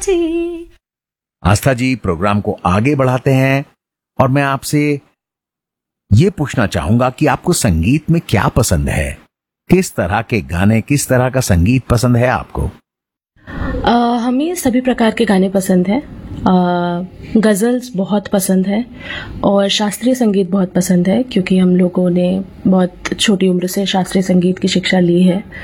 जी। आस्था जी, programme को आगे बढ़ाते हैं और मैं आपसे ये पूछना चाहूंगा कि आपको संगीत में क्या पसंद है? किस तरह के गाने, किस तरह का संगीत पसंद है आपको? हमें सभी प्रकार के गाने पसंद हैं। गज़ल्स बहुत पसंद है और शास्त्रीय संगीत बहुत पसंद है, क्योंकि हम लोगों ने बहुत छोटी उम्र से शास्त्रीय संगीत की शिक्षा ली है